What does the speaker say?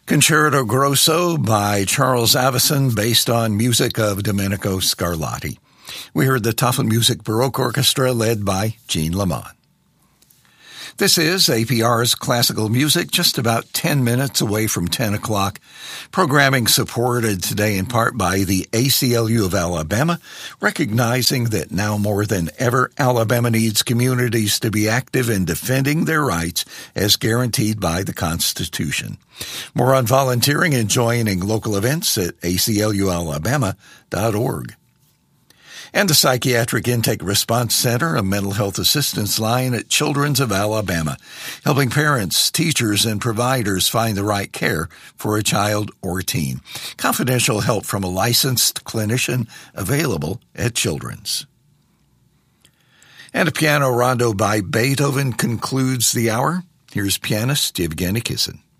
Concerto Grosso by Charles Avison, based on music of Domenico Scarlatti. We heard the Tafelmusik Baroque Orchestra led by Jean Lamont. This is APR's Classical Music, just about 10 minutes away from 10 o'clock. Programming supported today in part by the ACLU of Alabama, recognizing that now more than ever, Alabama needs communities to be active in defending their rights as guaranteed by the Constitution. More on volunteering and joining local events at aclualabama.org. And the Psychiatric Intake Response Center, a mental health assistance line at Children's of Alabama, helping parents, teachers, and providers find the right care for a child or teen. Confidential help from a licensed clinician available at Children's. And a piano rondo by Beethoven concludes the hour. Here's pianist Yevgeny Kissin.